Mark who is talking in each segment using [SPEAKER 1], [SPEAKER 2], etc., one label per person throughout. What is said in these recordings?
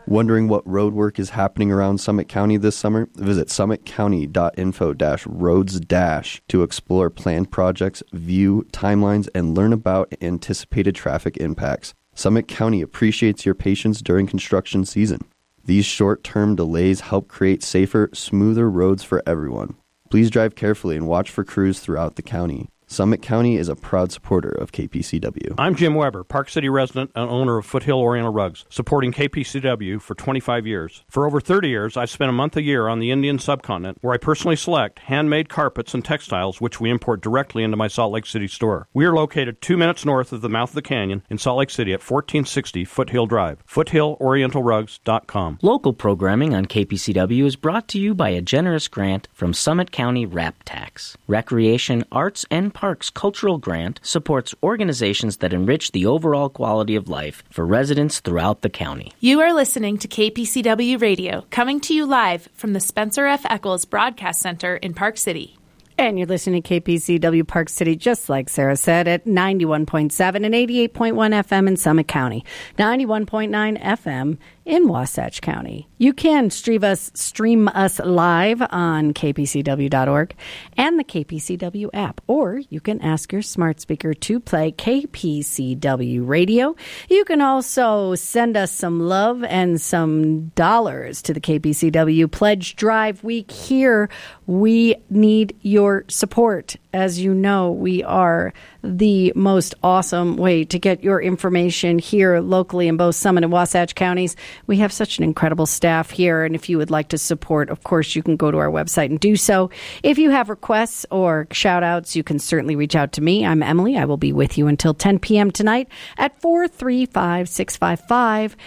[SPEAKER 1] Wondering what road work is happening around Summit County this summer? Visit summitcounty.info-roads- to explore planned projects, view timelines, and learn about anticipated traffic impacts. Summit County appreciates your patience during construction season. These short-term delays help create safer, smoother roads for everyone. Please drive carefully and watch for crews throughout the county. Summit County is a proud supporter of KPCW.
[SPEAKER 2] I'm Jim Weber, Park City resident and owner of Foothill Oriental Rugs, supporting KPCW for 25 years. For over 30 years, I've spent a month a year on the Indian subcontinent, where I personally select handmade carpets and textiles, which we import directly into my Salt Lake City store. We are located 2 minutes north of the mouth of the canyon in Salt Lake City at 1460 Foothill Drive. FoothillOrientalRugs.com.
[SPEAKER 3] Local programming on KPCW is brought to you by a generous grant from Summit County RAP Tax. Recreation, Arts, and Parks Cultural Grant supports organizations that enrich the overall quality of life for residents throughout the county.
[SPEAKER 4] You are listening to KPCW Radio, coming to you live from the Spencer F. Eccles Broadcast Center in Park City.
[SPEAKER 5] And you're listening to KPCW Park City, just like Sarah said, at 91.7 and 88.1 FM in Summit County, 91.9 FM in Wasatch County. You can stream us live on kpcw.org and the KPCW app, or you can ask your smart speaker to play KPCW Radio. You can also send us some love and some dollars to the KPCW Pledge Drive Week here. We need your support. As you know, we are the most awesome way to get your information here locally in both Summit and Wasatch counties. We have such an incredible staff here, and if you would like to support, of course, you can go to our website and do so. If you have requests or shout-outs, you can certainly reach out to me. I'm Emily. I will be with you until 10 p.m. tonight at 435-655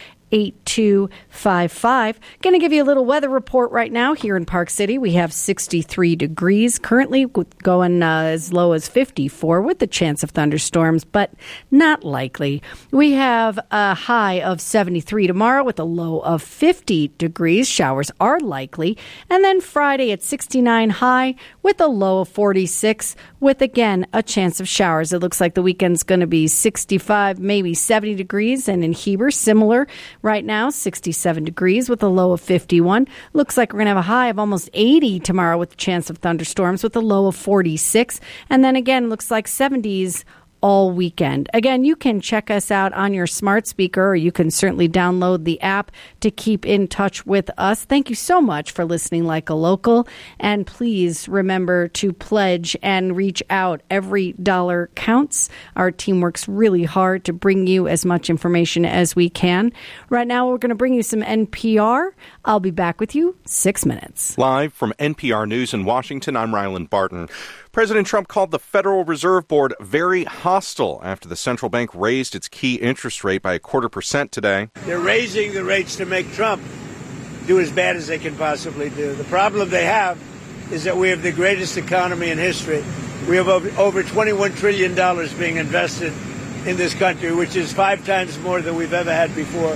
[SPEAKER 5] 8255. Going to give you a little weather report right now here in Park City. We have 63 degrees currently, going as low as 54 with the chance of thunderstorms, but not likely. We have a high of 73 tomorrow with a low of 50 degrees. Showers are likely. And then Friday at 69 high with a low of 46 with, again, a chance of showers. It looks like the weekend's going to be 65, maybe 70 degrees. And in Heber, similar. Right now, 67 degrees with a low of 51. Looks like we're going to have a high of almost 80 tomorrow with a chance of thunderstorms with a low of 46. And then again, looks like 70s all weekend. Again, you can check us out on your smart speaker, or you can certainly download the app to keep in touch with us. Thank you so much for listening like a local. And please remember to pledge and reach out. Every dollar counts. Our team works really hard to bring you as much information as we can. Right now, we're going to bring you some NPR. I'll be back with you 6 minutes.
[SPEAKER 6] Live from NPR News in Washington, I'm Ryland Barton. President Trump called the Federal Reserve Board very hostile after the central bank raised its key interest rate by 0.25% today.
[SPEAKER 7] They're raising the rates to make Trump do as bad as they can possibly do. The problem they have is that we have the greatest economy in history. We have over $21 trillion being invested in this country, which is 5 times more than we've ever had before.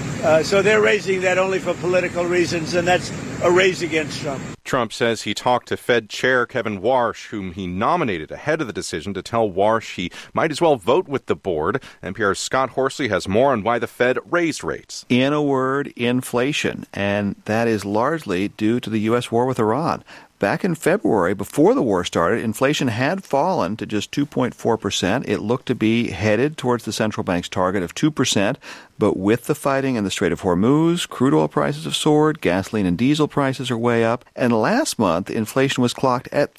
[SPEAKER 7] So they're raising that only for political reasons, and that's a raise against Trump.
[SPEAKER 6] Trump says he talked to Fed Chair Kevin Warsh, whom he nominated ahead of the decision, to tell Warsh he might as well vote with the board. NPR's Scott Horsley has more on why the Fed raised rates.
[SPEAKER 8] In a word, inflation, and that is largely due to the U.S. war with Iran. Back in February, before the war started, inflation had fallen to just 2.4%. It looked to be headed towards the central bank's target of 2%. But with the fighting in the Strait of Hormuz, crude oil prices have soared, gasoline and diesel prices are way up, and last month, inflation was clocked at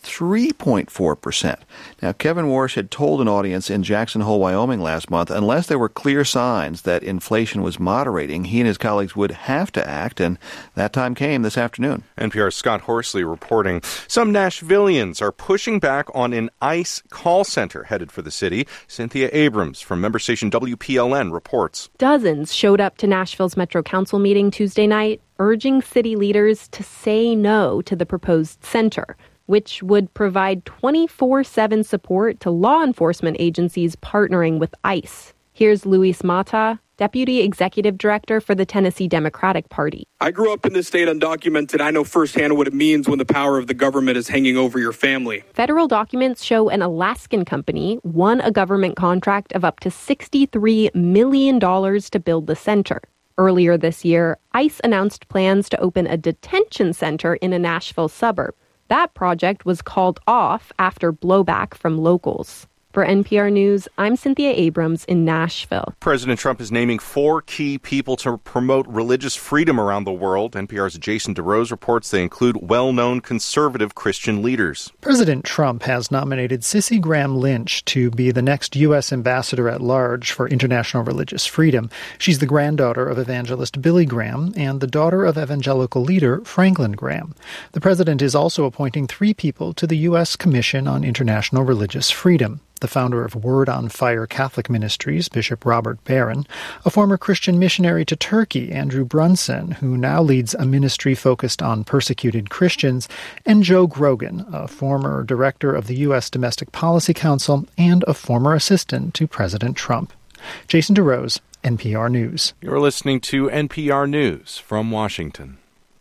[SPEAKER 8] 3.4%. Now, Kevin Warsh had told an audience in Jackson Hole, Wyoming last month, unless there were clear signs that inflation was moderating, he and his colleagues would have to act, and that time came this afternoon.
[SPEAKER 6] NPR's Scott Horsley reporting. Some Nashvillians are pushing back on an ICE call center headed for the city. Cynthia Abrams from member station WPLN reports.
[SPEAKER 9] Dozens showed up to Nashville's Metro Council meeting Tuesday night, urging city leaders to say no to the proposed center, which would provide 24/7 support to law enforcement agencies partnering with ICE. Here's Luis Mata, Deputy Executive Director for the Tennessee Democratic Party.
[SPEAKER 10] I grew up in this state undocumented. I know firsthand what it means when the power of the government is hanging over your family.
[SPEAKER 9] Federal documents show an Alaskan company won a government contract of up to $63 million to build the center. Earlier this year, ICE announced plans to open a detention center in a Nashville suburb. That project was called off after blowback from locals. For NPR News, I'm Cynthia Abrams in Nashville.
[SPEAKER 6] President Trump is naming 4 key people to promote religious freedom around the world. NPR's Jason DeRose reports they include well-known conservative Christian leaders.
[SPEAKER 11] President Trump has nominated Cissy Graham Lynch to be the next U.S. ambassador at large for international religious freedom. She's the granddaughter of evangelist Billy Graham and the daughter of evangelical leader Franklin Graham. The president is also appointing 3 people to the U.S. Commission on International Religious Freedom. The founder of Word on Fire Catholic Ministries, Bishop Robert Barron, a former Christian missionary to Turkey, Andrew Brunson, who now leads a ministry focused on persecuted Christians, and Joe Grogan, a former director of the U.S. Domestic Policy Council and a former assistant to President Trump. Jason DeRose, NPR News.
[SPEAKER 6] You're listening to NPR News from Washington.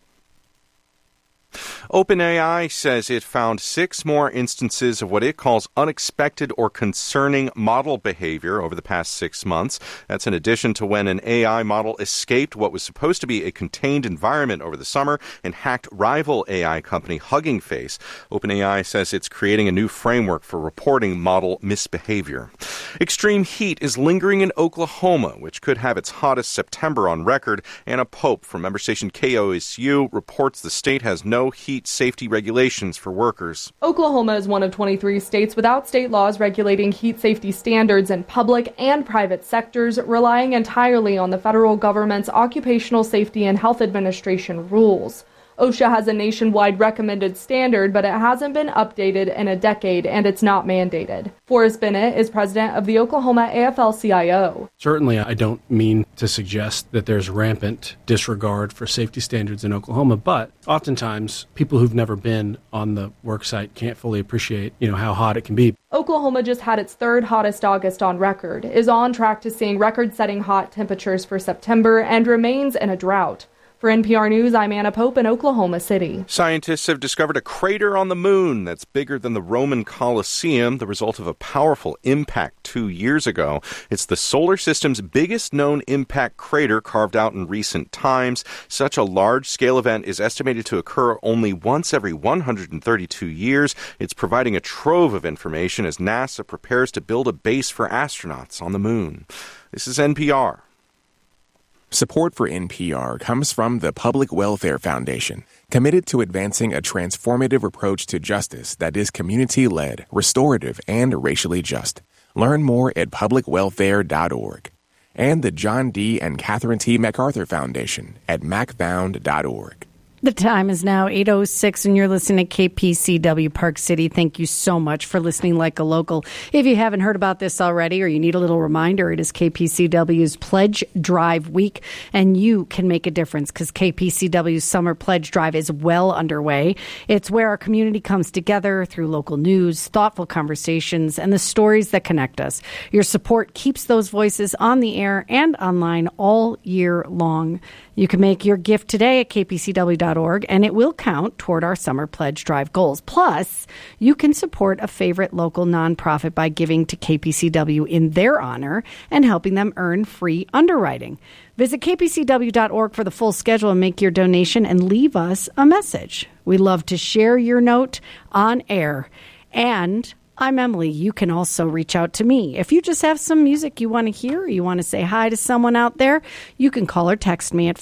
[SPEAKER 6] OpenAI says it found 6 more instances of what it calls unexpected or concerning model behavior over the past 6 months. That's in addition to when an AI model escaped what was supposed to be a contained environment over the summer and hacked rival AI company Hugging Face. OpenAI says it's creating a new framework for reporting model misbehavior. Extreme heat is lingering in Oklahoma, which could have its hottest September on record. Anna Pope from member station KOSU reports the state has no heat safety regulations for workers.
[SPEAKER 12] Oklahoma is one of 23 states without state laws regulating heat safety standards in public and private sectors, relying entirely on the federal government's Occupational Safety and Health Administration rules. OSHA has a nationwide recommended standard, but it hasn't been updated in a decade, and it's not mandated. Forrest Bennett is president of the Oklahoma AFL-CIO.
[SPEAKER 13] Certainly, I don't mean to suggest that there's rampant disregard for safety standards in Oklahoma, but oftentimes people who've never been on the work site can't fully appreciate, how hot it can be.
[SPEAKER 12] Oklahoma just had its 3rd hottest August on record, is on track to seeing record-setting hot temperatures for September, and remains in a drought. For NPR News, I'm Anna Pope in Oklahoma City.
[SPEAKER 6] Scientists have discovered a crater on the moon that's bigger than the Roman Colosseum, the result of a powerful impact 2 years ago. It's the solar system's biggest known impact crater carved out in recent times. Such a large-scale event is estimated to occur only once every 132 years. It's providing a trove of information as NASA prepares to build a base for astronauts on the moon. This is NPR.
[SPEAKER 14] Support for NPR comes from the Public Welfare Foundation, committed to advancing a transformative approach to justice that is community-led, restorative, and racially just. Learn more at publicwelfare.org. And the John D. and Catherine T. MacArthur Foundation at macfound.org.
[SPEAKER 5] The time is now 8:06, and you're listening to KPCW Park City. Thank you so much for listening like a local. If you haven't heard about this already or you need a little reminder, it is KPCW's Pledge Drive Week, and you can make a difference because KPCW's Summer Pledge Drive is well underway. It's where our community comes together through local news, thoughtful conversations, and the stories that connect us. Your support keeps those voices on the air and online all year long. You can make your gift today at kpcw.org, and it will count toward our Summer Pledge Drive goals. Plus, you can support a favorite local nonprofit by giving to KPCW in their honor and helping them earn free underwriting. Visit kpcw.org for the full schedule and make your donation and leave us a message. We love to share your note on air. And I'm Emily. You can also reach out to me. If you just have some music you want to hear or you want to say hi to someone out there, you can call or text me at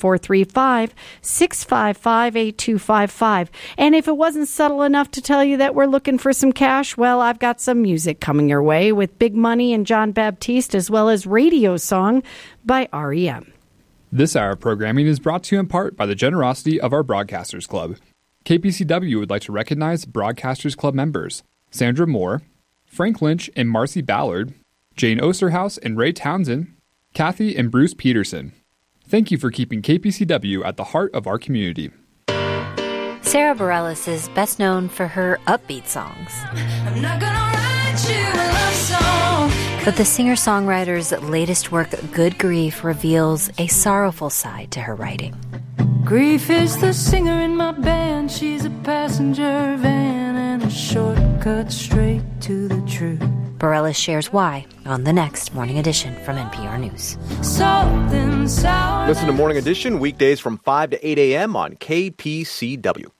[SPEAKER 5] 435-655-8255. And if it wasn't subtle enough to tell you that we're looking for some cash, well, I've got some music coming your way with Big Money and John Baptiste, as well as Radio Song by REM.
[SPEAKER 15] This hour of programming is brought to you in part by the generosity of our Broadcasters Club. KPCW would like to recognize Broadcasters Club members Sandra Moore, Frank Lynch and Marcy Ballard, Jane Osterhaus and Ray Townsend, Kathy and Bruce Peterson. Thank you for keeping KPCW at the heart of our community.
[SPEAKER 16] Sarah Bareilles is best known for her upbeat songs. I'm not gonna write you a love song. But the singer-songwriter's latest work, Good Grief, reveals a sorrowful side to her writing.
[SPEAKER 17] Grief is the singer in my band. She's a passenger van and a shortcut straight to the truth.
[SPEAKER 16] Bareilles shares why on the next Morning Edition from NPR News.
[SPEAKER 18] Listen to Morning Edition weekdays from 5 to 8 a.m. on KPCW.